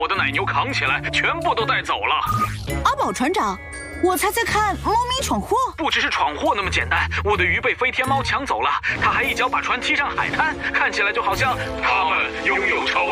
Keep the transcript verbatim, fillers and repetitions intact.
我的奶牛扛起来，全部都带走了。 阿宝船长，我才在看猫咪闯祸。 不只是闯祸那么简单，我的鱼被飞天猫抢走了，他还一脚把船踢上海滩，看起来就好像他们拥有超